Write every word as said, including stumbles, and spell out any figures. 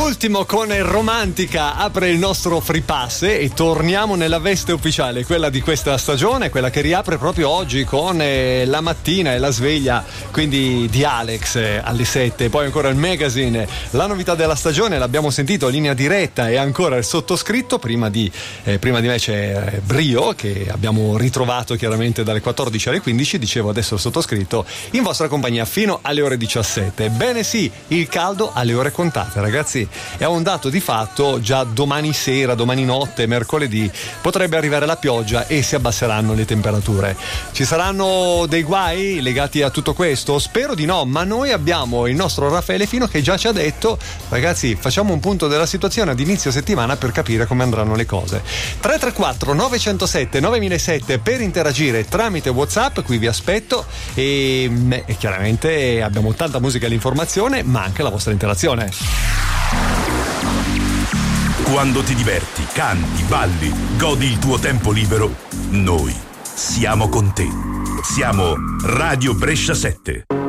Ultimo con Romantica apre il nostro Free Pass e torniamo nella veste ufficiale, quella di questa stagione, quella che riapre proprio oggi con eh, la mattina e la sveglia, quindi di Alex eh, alle sette, poi ancora il magazine, la novità della stagione, l'abbiamo sentito, linea diretta, e ancora il sottoscritto. Prima di, eh, prima di me c'è Brio, che abbiamo ritrovato chiaramente dalle quattordici alle quindici, dicevo adesso il sottoscritto in vostra compagnia fino alle ore diciassette. Bene sì, il caldo alle ore contate, ragazzi. È un dato di fatto, già domani sera, domani notte, mercoledì potrebbe arrivare la pioggia e si abbasseranno le temperature. Ci saranno dei guai legati a tutto questo? Spero di no, ma noi abbiamo il nostro Raffaele Fino che già ci ha detto: ragazzi, facciamo un punto della situazione ad inizio settimana per capire come andranno le cose. tre tre quattro nove zero sette nove zero sette per interagire tramite WhatsApp, qui vi aspetto, e, e chiaramente abbiamo tanta musica e l'informazione, ma anche la vostra interazione. Quando ti diverti, canti, balli, godi il tuo tempo libero, noi siamo con te. Siamo Radio Brescia sette.